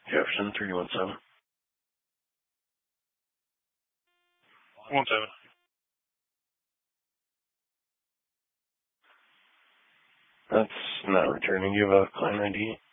Jefferson 317. 17. That's not returning. You have a client ID.